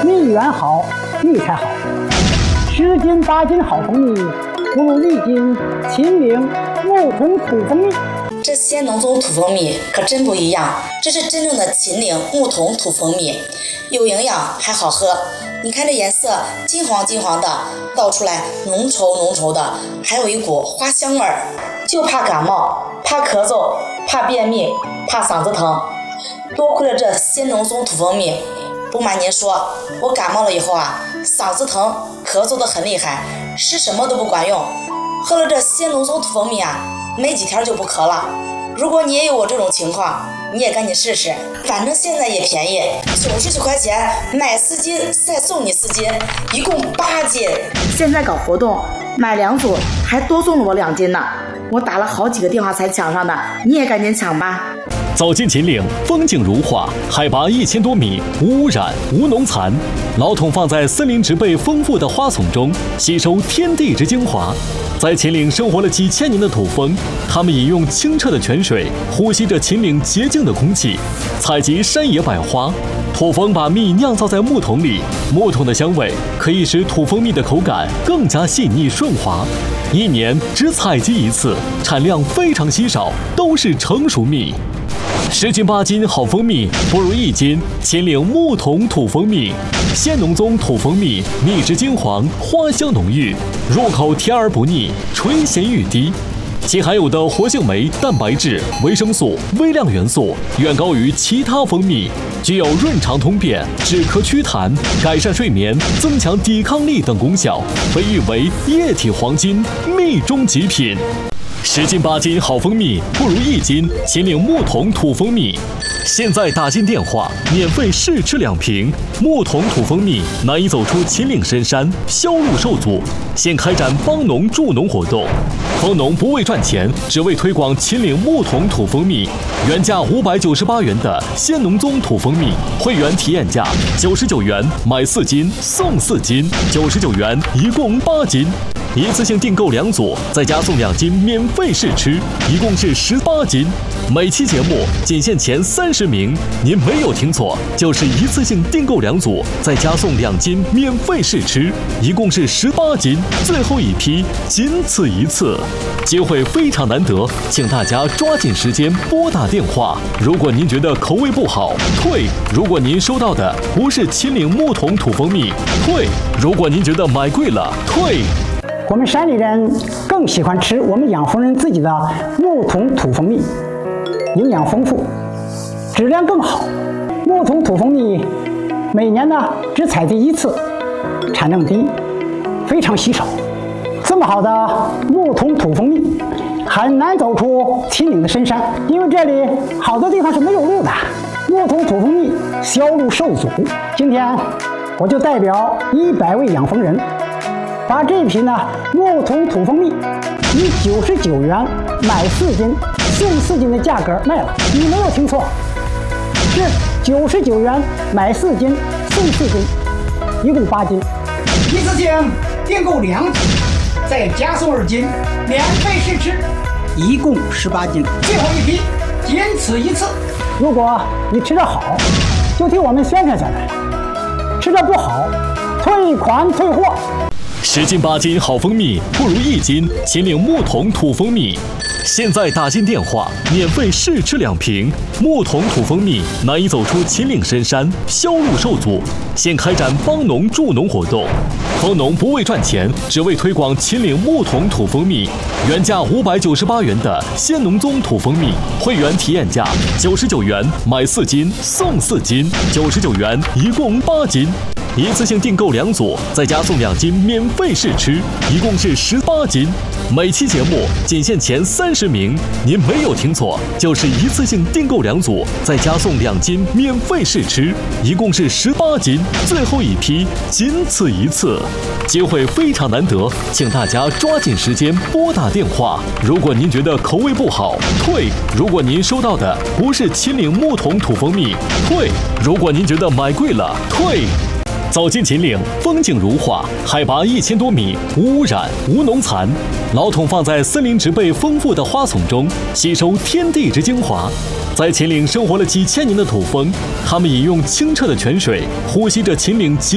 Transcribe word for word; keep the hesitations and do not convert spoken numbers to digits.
蜜源好，蜜才好。十斤八斤好蜂蜜，不如一斤秦岭牧童土蜂蜜。 这仙农宗土蜂蜜可真不一样，这是真正的秦岭牧童土蜂蜜，有营养还好喝。你看这颜色金黄金黄的，倒出来浓稠浓稠的，还有一股花香味儿。就怕感冒，怕咳嗽，怕便秘，怕嗓子疼，多亏了这仙农宗土蜂蜜。不瞒您说，我感冒了以后啊，嗓子疼，咳嗽得很厉害，吃什么都不管用。喝了这仙农宗土蜂蜜啊，没几天就不咳了。如果你也有我这种情况，你也赶紧试试，反正现在也便宜，九十九块钱买四斤，再送你四斤，一共八斤。现在搞活动，买两组还多送了我两斤呢。我打了好几个电话才抢上的，你也赶紧抢吧。 走进秦岭，风景如画，海拔一千多米，无污染，无农残。老桶放在森林植被丰富的花丛中，吸收天地之精华。在秦岭生活了几千年的土蜂，它们饮用清澈的泉水，呼吸着秦岭洁净的空气，采集山野百花。土蜂把蜜酿造在木桶里，木桶的香味可以使土蜂蜜的口感更加细腻顺滑。一年只采集一次，产量非常稀少，都是成熟蜜。十斤八斤好蜂蜜，不如一斤秦岭牧童土蜂蜜。仙农宗土蜂蜜，蜜质金黄，花香浓郁，入口甜而不腻，醇咸欲滴。其含有的活性酶、蛋白质、维生素、微量元素远高于其他蜂蜜，具有润肠通便、止咳祛痰、改善睡眠、增强抵抗力等功效，被誉为液体黄金，蜜中极品。十斤八斤好蜂蜜，不如一斤秦岭牧童土蜂蜜。现在打进电话，免费试吃两瓶。牧童土蜂蜜难以走出秦岭深山，销路受阻，现开展帮农助农活动。蜂农不为赚钱，只为推广秦岭牧童土蜂蜜。原价五百九十八元的仙农宗土蜂蜜，会员体验价九十九元，买四斤送四斤，九十九元一共八斤。一次性订购两组，再加送两斤免费试吃，一共是十八斤。每期节目仅限前三十名，您没有听错，就是一次性订购两组，再加送两斤免费试吃，一共是十八斤。最后一批，仅此一次，机会非常难得，请大家抓紧时间拨打电话。如果您觉得口味不好，退；如果您收到的不是秦岭牧童土蜂蜜，退；如果您觉得买贵了，退。 我们山里人更喜欢吃我们养蜂人自己的牧童土蜂蜜，营养丰富，质量更好。牧童土蜂蜜每年呢只采集一次，产量低，非常稀少。这么好的牧童土蜂蜜很难走出秦岭的深山，因为这里好多地方是没有路的。牧童土蜂蜜销路受阻，今天我就代表一百位养蜂人，把这瓶呢牧童土蜂蜜以九十九元买四斤送四斤的价格卖了。你没有听错，是九十九元买四斤送四斤，一共八斤。一次性订购两斤，再加送二斤，免费试吃，一共十八斤。最后一批，仅此一次。如果你吃得好，就替我们宣传宣传；吃得不好，退款退货。 十斤八斤好蜂蜜，不如一斤秦岭牧童土蜂蜜。现在打进电话，免费试吃两瓶。牧童土蜂蜜难以走出秦岭深山，销路受阻，现开展帮农助农活动。蜂农不为赚钱，只为推广秦岭牧童土蜂蜜。原价五百九十八元的仙农宗土蜂蜜，会员体验价九十九元，买四斤送四斤，九十九元一共八斤。一次性订购两组，再加送两斤免费试吃，一共是十八斤。每期节目仅限前三十名，您没有听错，就是一次性订购两组，再加送两斤免费试吃，一共是十八斤。最后一批，仅此一次，机会非常难得，请大家抓紧时间拨打电话。如果您觉得口味不好，退；如果您收到的不是秦岭牧童土蜂蜜，退；如果您觉得买贵了，退。走进秦岭，风景如画，海拔一千多米，无污染，无农残。老桶放在森林植被丰富的花丛中，吸收天地之精华。在秦岭生活了几千年的土蜂，它们饮用清澈的泉水，呼吸着秦岭